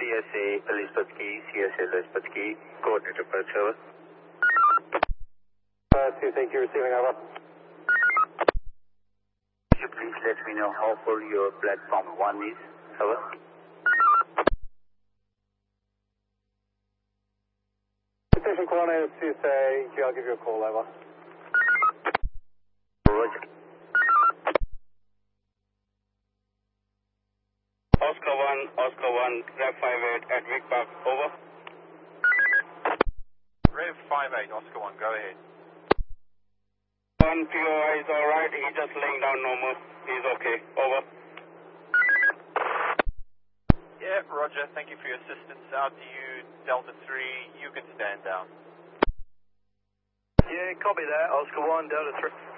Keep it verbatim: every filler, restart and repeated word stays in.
S A Elizabeth Key, C S A Elizabeth Key, coordinate approach over. Uh, two, thank you, receiving over. Could you please let me know how full your platform one is? Over. Station coordinator two, say, I'll give you a call, over. Roger. Oscar one, Oscar one, Rev five eight at Vic Park, over. Rev five eight, Oscar one, go ahead. One P O I is alright, he's just laying down normal, he's okay, over. Yeah, roger, thank you for your assistance. Out to you, Delta three, you can stand down. Yeah, copy that, Oscar one, Delta three.